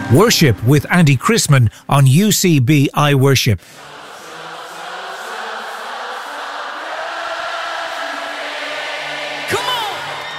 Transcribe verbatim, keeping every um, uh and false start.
Worship with Andy Chrisman on U C B iWorship.